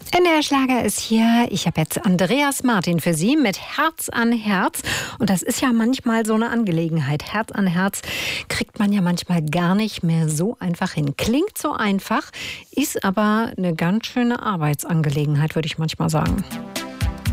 NDR Schlager ist hier. Ich habe jetzt Andreas Martin für Sie mit Herz an Herz. Und das ist ja manchmal so eine Angelegenheit. Herz an Herz kriegt man ja manchmal gar nicht mehr so einfach hin. Klingt so einfach, ist aber eine ganz schöne Arbeitsangelegenheit, würde ich manchmal sagen.